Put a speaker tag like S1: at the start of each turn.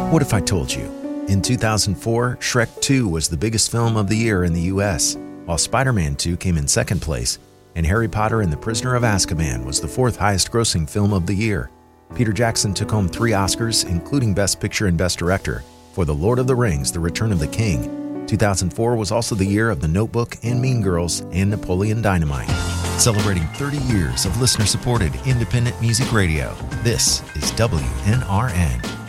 S1: What if I told you? In 2004, Shrek 2 was the biggest film of the year in the US, while Spider-Man 2 came in second place, and Harry Potter and the Prisoner of Azkaban was the fourth highest grossing film of the year. Peter Jackson took home 3 Oscars, including Best Picture and Best Director, for The Lord of the Rings: The Return of the King. 2004 was also the year of The Notebook and Mean Girls and Napoleon Dynamite. Celebrating 30 years of listener-supported independent music radio, this is WNRN.